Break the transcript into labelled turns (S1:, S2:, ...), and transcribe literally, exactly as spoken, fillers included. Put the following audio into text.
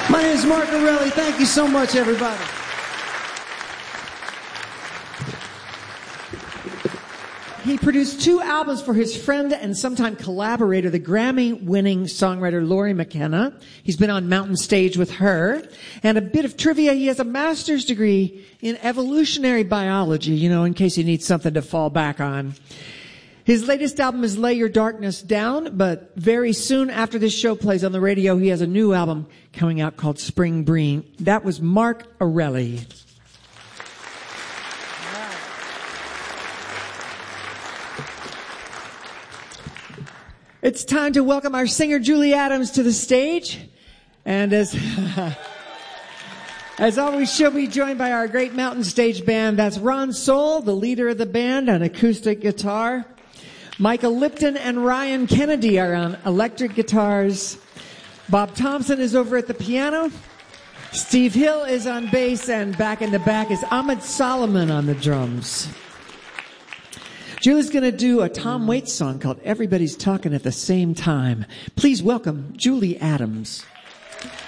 S1: My name is Mark Orelli. Thank you so much, everybody. He produced two albums for his friend and sometime collaborator, the Grammy-winning songwriter Lori McKenna. He's been on Mountain Stage with her. And a bit of trivia, he has a master's degree in evolutionary biology, you know, in case you need something to fall back on. His latest album is Lay Your Darkness Down, but very soon after this show plays on the radio, he has a new album coming out called Spring Breeze. That was Mark Orelli. It's time to welcome our singer Julie Adams to the stage. And as as always, she'll be joined by our great Mountain Stage band. That's Ron Soul, the leader of the band, on acoustic guitar. Michael Lipton and Ryan Kennedy are on electric guitars. Bob Thompson is over at the piano. Steve Hill is on bass, and back in the back is Ahmed Solomon on the drums. Julie's going to do a Tom Waits song called Everybody's Talking at the Same Time. Please welcome Julie Adams.